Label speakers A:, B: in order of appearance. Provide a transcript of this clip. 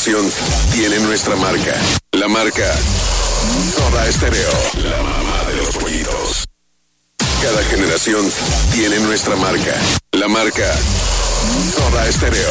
A: generación tiene nuestra marca. La marca Soda Stereo. La mamá de los pollitos. Cada generación tiene nuestra marca. La marca Soda Stereo.